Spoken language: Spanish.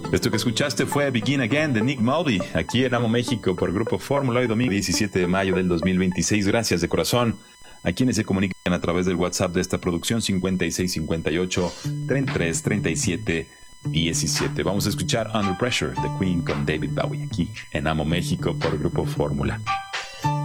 Esto que escuchaste fue Begin Again de Nick Mulvey, aquí en Amo México por Grupo Fórmula, hoy domingo 17 de mayo del 2026. Gracias de corazón a quienes se comunican a través del WhatsApp de esta producción 5658 33 37 17. Vamos a escuchar Under Pressure de Queen con David Bowie aquí en Amo México por Grupo Fórmula.